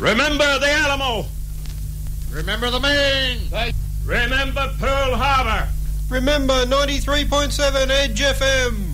Remember the Alamo. Remember the Maine. Remember Pearl Harbor. Remember 93.7 Edge FM.